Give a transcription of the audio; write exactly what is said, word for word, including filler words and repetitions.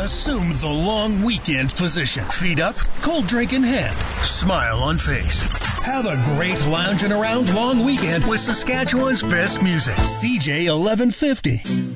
Assume the long weekend position. Feet up, cold drink in hand, smile on face. Have a great lounging around long weekend with Saskatchewan's best music. C J eleven fifty.